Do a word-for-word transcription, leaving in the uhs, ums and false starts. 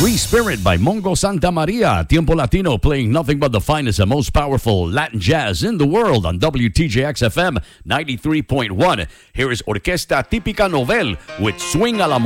Free Spirit by Mongo Santa Maria. Tiempo Latino playing nothing but the finest and most powerful Latin jazz in the world on W T J X F M ninety-three point one. Here is Orquesta Típica Novel with Swing a la